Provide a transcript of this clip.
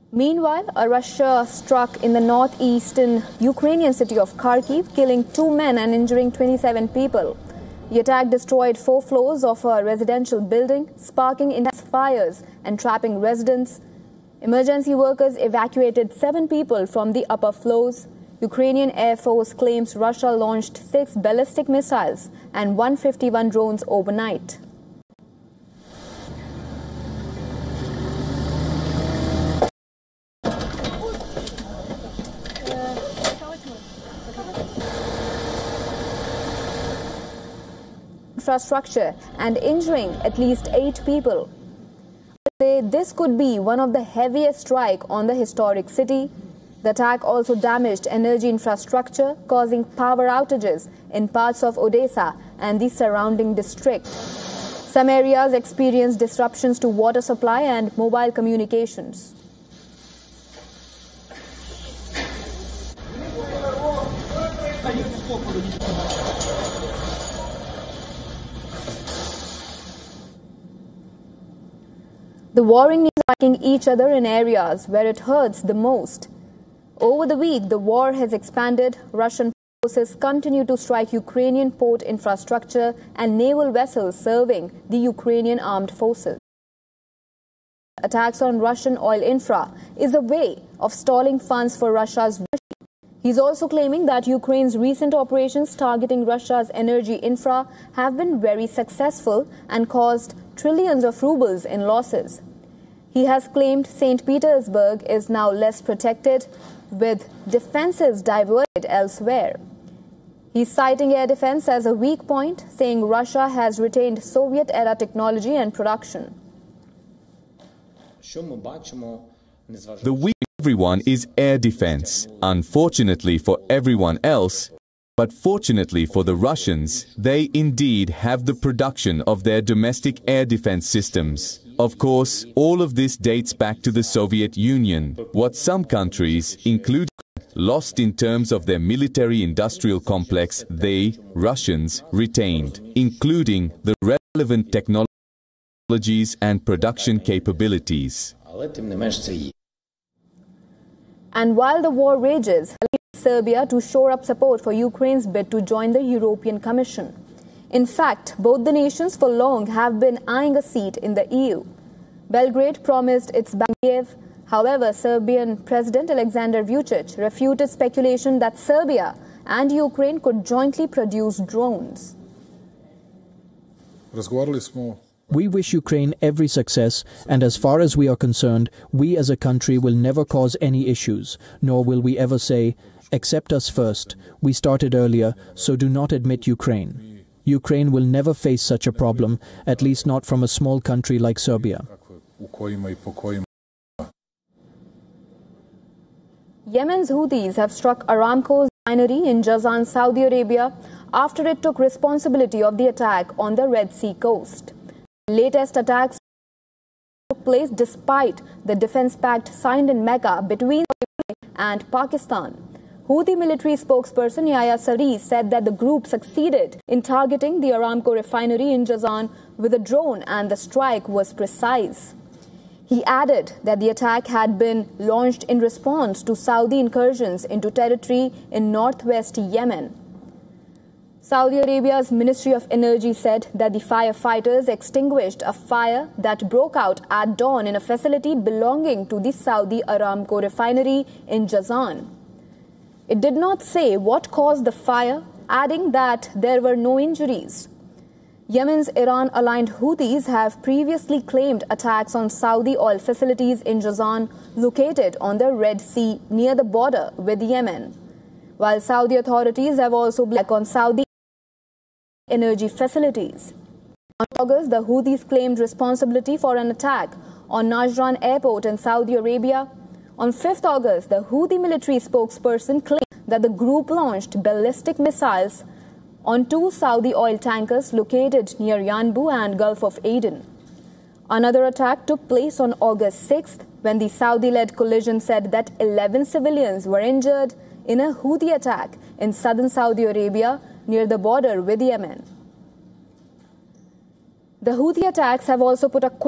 Meanwhile, Russia struck in the northeastern Ukrainian city of Kharkiv, killing 2 men and injuring 27 people. The attack destroyed 4 floors of a residential building, sparking intense fires and trapping residents. Emergency workers evacuated 7 people from the upper floors. Ukrainian Air Force claims Russia launched 6 ballistic missiles and 151 drones overnight. Infrastructure and injuring at least 8 people. This could be one of the heaviest strikes on the historic city. The attack also damaged energy infrastructure, causing power outages in parts of Odessa and the surrounding district. Some areas experienced disruptions to water supply and mobile communications. The warring nations are striking each other in areas where it hurts the most. Over the week, the war has expanded. Russian forces continue to strike Ukrainian port infrastructure and naval vessels serving the Ukrainian armed forces. Attacks on Russian oil infra is a way of stalling funds for Russia's regime. He's also claiming that Ukraine's recent operations targeting Russia's energy infra have been very successful and caused trillions of rubles in losses. He has claimed St. Petersburg is now less protected, with defenses diverted elsewhere. He's citing air defense as a weak point, saying Russia has retained Soviet-era technology and production. The weak everyone is air defense. Unfortunately for everyone else, but fortunately for the Russians, they indeed have the production of their domestic air defense systems. Of course, all of this dates back to the Soviet Union. What some countries, including, lost in terms of their military-industrial complex, they, Russians, retained, including the relevant technologies and production capabilities. And while the war rages, Serbia to shore up support for Ukraine's bid to join the European Commission. In fact, both the nations for long have been eyeing a seat in the EU. Belgrade promised its Kiev. However, Serbian President Alexander Vučić refuted speculation that Serbia and Ukraine could jointly produce drones. We wish Ukraine every success, and as far as we are concerned, we as a country will never cause any issues, nor will we ever say, accept us first. We started earlier, so do not admit Ukraine. Ukraine will never face such a problem, at least not from a small country like Serbia. Yemen's Houthis have struck Aramco's refinery in Jazan, Saudi Arabia, after it took responsibility of the attack on the Red Sea coast. The latest attacks took place despite the defense pact signed in Mecca between Saudi and Pakistan. Houthi military spokesperson Yahya Saree said that the group succeeded in targeting the Aramco refinery in Jazan with a drone and the strike was precise. He added that the attack had been launched in response to Saudi incursions into territory in northwest Yemen. Saudi Arabia's Ministry of Energy said that the firefighters extinguished a fire that broke out at dawn in a facility belonging to the Saudi Aramco refinery in Jazan. It did not say what caused the fire, adding that there were no injuries. Yemen's Iran-aligned Houthis have previously claimed attacks on Saudi oil facilities in Jazan, located on the Red Sea near the border with Yemen, while Saudi authorities have also blamed on Saudi energy facilities. On August, the Houthis claimed responsibility for an attack on Najran airport in Saudi Arabia. On 5th August, the Houthi military spokesperson claimed that the group launched ballistic missiles on 2 Saudi oil tankers located near Yanbu and Gulf of Aden. Another attack took place on August 6th when the Saudi-led coalition said that 11 civilians were injured in a Houthi attack in southern Saudi Arabia near the border with Yemen. The Houthi attacks have also put a